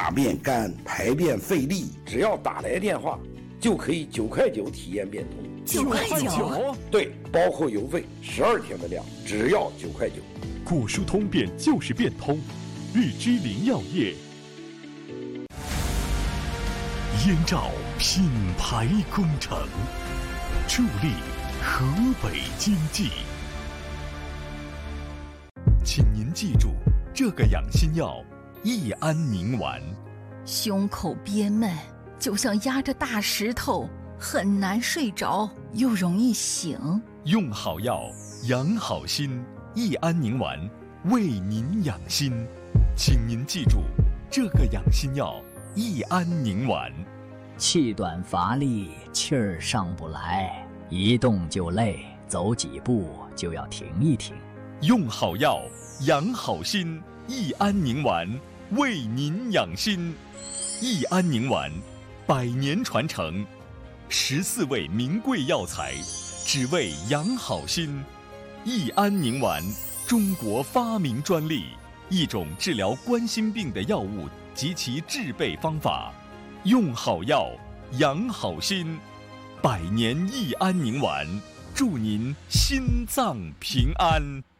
大便干，排便费力，只要打来电话，就可以9块9体验变通。 9块9？ 对，包括邮费，12天的量，只要9块9。 古书通便就是变通，日之林药业。燕赵品牌工程，助力河北经济。请您记住，这个养心药益安宁丸。 胸口憋闷，就像压着大石头，很难睡着，又容易醒。 用好药，养好心，益安宁丸为您养心。请您记住，这个养心药益安宁丸。 气短乏力，气儿上不来，一动就累，走几步就要停一停。 用好药，养好心，益安宁丸为您养心。益安宁丸100年传承，14味名贵药材，只为养好心。益安宁丸，中国发明专利，一种治疗冠心病的药物及其制备方法。用好药，养好心，100年益安宁丸，祝您心脏平安。